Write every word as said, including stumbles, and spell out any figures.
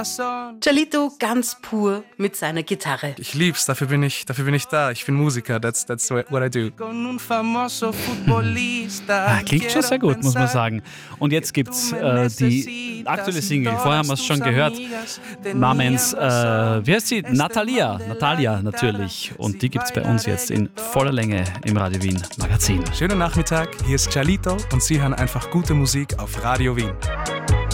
Cialito ganz pur mit seiner Gitarre. Ich lieb's, dafür bin ich, dafür bin ich da. Ich bin Musiker, that's, that's what I do. Ah, klingt schon sehr gut, muss man sagen. Und jetzt gibt's äh, die aktuelle Single. Vorher haben wir es schon gehört. Namens, äh, wie heißt sie? Natalia. Natalia natürlich. Und die gibt's bei uns jetzt in voller Länge im Radio Wien Magazin. Schönen Nachmittag, hier ist Cialito und Sie hören einfach gute Musik auf Radio Wien.